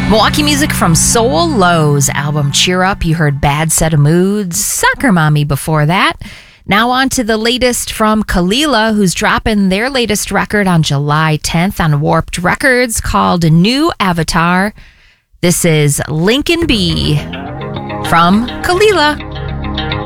Milwaukee music from Soul Lowe's album Cheer Up. You heard Bad Set of Moods, Soccer Mommy before that. Now on to the latest from Kalila, who's dropping their latest record on July 10th on Warped Records called New Avatar. This is Lincoln B from Kalila.